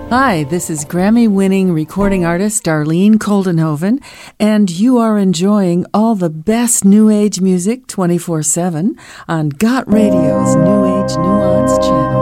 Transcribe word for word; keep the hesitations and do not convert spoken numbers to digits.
Hi, this is Grammy-winning recording artist Darlene Koldenhoven, and you are enjoying all the best New Age music twenty-four seven on Got Radio's New Age Nuance channel.